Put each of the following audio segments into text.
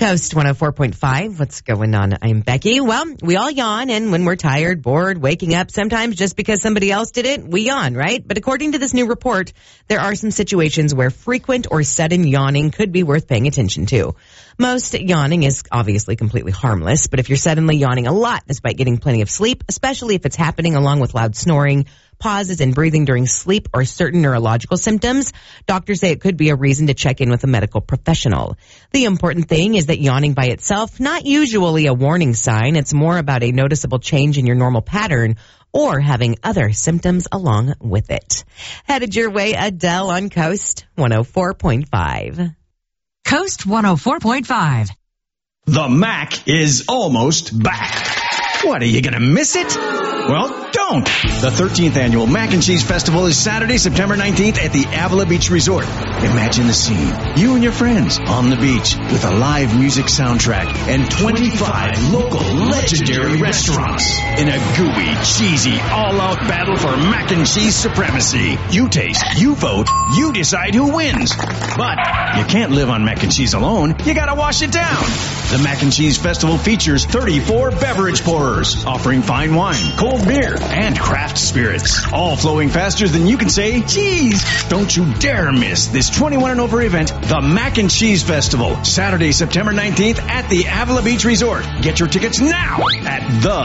Coast 104.5. What's going on? I'm Becky. Well, we all yawn, and when we're tired, bored, waking up, sometimes just because somebody else did it, we yawn, right? But according to this new report, there are some situations where frequent or sudden yawning could be worth paying attention to. Most yawning is obviously completely harmless, but if you're suddenly yawning a lot despite getting plenty of sleep, especially if it's happening along with loud snoring, pauses in breathing during sleep, or certain neurological symptoms, doctors say it could be a reason to check in with a medical professional. The important thing is that yawning by itself, not usually a warning sign. It's more about a noticeable change in your normal pattern or having other symptoms along with it. Headed your way, Adele on Coast 104.5. Coast 104.5. The Mac is almost back. What, are you going to miss it? Well, don't. The 13th Annual Mac and Cheese Festival is Saturday, September 19th at the Avila Beach Resort. Imagine the scene. You and your friends on the beach with a live music soundtrack and 25 local legendary restaurants in a gooey, cheesy, all-out battle for mac and cheese supremacy. You taste, you vote, you decide who wins. But you can't live on mac and cheese alone. You gotta wash it down. The Mac and Cheese Festival features 34 beverage pourers offering fine wine, cold beer, and craft spirits, all flowing faster than you can say cheese. Don't you dare miss this 21 and over event, the Mac and Cheese Festival, Saturday, September 19th at the Avila Beach Resort. Get your tickets now at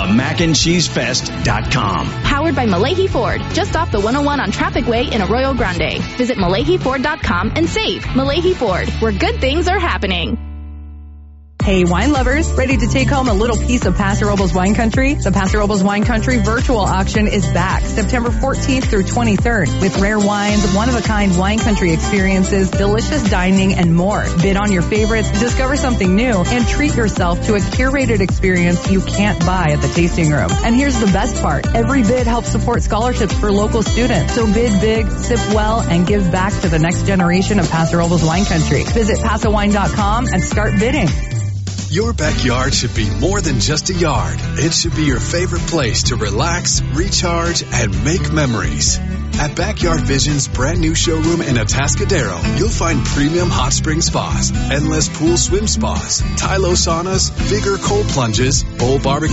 themacandcheesefest.com. Powered by Malahi Ford, just off the 101 on Traffic Way in Arroyo Grande. Visit MalahiFord.com and save. Malahi Ford, where good things are happening. Hey, wine lovers, ready to take home a little piece of Paso Robles Wine Country? The Paso Robles Wine Country virtual auction is back September 14th through 23rd with rare wines, one-of-a-kind wine country experiences, delicious dining, and more. Bid on your favorites, discover something new, and treat yourself to a curated experience you can't buy at the tasting room. And here's the best part. Every bid helps support scholarships for local students. So bid big, sip well, and give back to the next generation of Paso Robles Wine Country. Visit PasoWine.com and start bidding. Your backyard should be more than just a yard. It should be your favorite place to relax, recharge, and make memories. At Backyard Vision's brand new showroom in Atascadero, you'll find premium hot spring spas, endless pool swim spas, Tylo saunas, Vigor cold plunges, bowl barbecue